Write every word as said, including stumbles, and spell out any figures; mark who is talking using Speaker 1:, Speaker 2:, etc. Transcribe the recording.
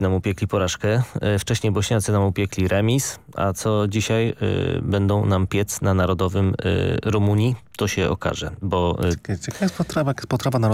Speaker 1: nam upiekli porażkę. Wcześniej Bośniacy nam upiekli remis, a co dzisiaj y, będą nam piec na narodowym y, Rumunii, to się okaże. Bo, y,
Speaker 2: Ciekawa jest potrawa, potrawa